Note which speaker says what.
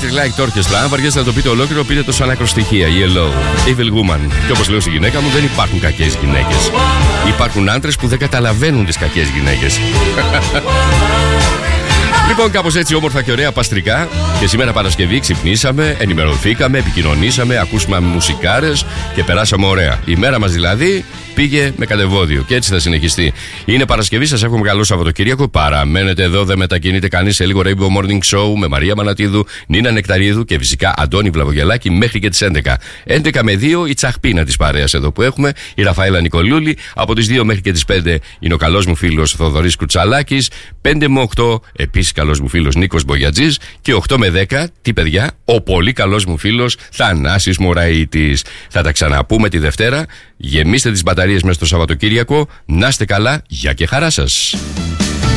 Speaker 1: Electric Light Orchestra. Αν βαριέστε να το πείτε ολόκληρο, πείτε το σαν ακροστοιχεία. Yellow, Evil Woman. Και όπως λέω στη γυναίκα μου, δεν υπάρχουν κακές γυναίκες. Υπάρχουν άντρες που δεν καταλαβαίνουν τις κακές γυναίκες. Λοιπόν, κάπως έτσι όμορφα και ωραία παστρικά. Και σήμερα Παρασκευή ξυπνήσαμε, ενημερωθήκαμε, επικοινωνήσαμε, ακούσαμε μουσικάρες και περάσαμε ωραία. Η μέρα μας δηλαδή πήγε με κατεβόδιο και έτσι θα συνεχιστεί. Είναι Παρασκευή, σας εύχομαι καλό Σαββατοκύριακο. Παραμένετε εδώ, δεν μετακινείται κανείς. Σε λίγο Rainbow Morning Show με Μαρία Μανατίδου, Νίνα Νεκταρίδου και φυσικά Αντώνη Βλαβογελάκη μέχρι και τις 11. 11 με 2 η τσαχπίνα της παρέας εδώ που έχουμε, η Ραφαέλα Νικολούλη. Από τις 2 μέχρι και τις 5 είναι ο καλός μου φίλος Θοδωρής Κουτσαλάκης. 5 με 8 επίσης καλός μου φίλος Νίκος Μπογιατζής. Και 8 με 10, τι παιδιά, ο πολύ καλός μου φίλος Θανάσης Μωραΐτης. Θα τα ξαναπούμε τη Δευτέρα. Γεμίστε τις μπαταρίες μέσα στο Σαββατοκύριακο. Να είστε καλά, γεια και χαρά σας.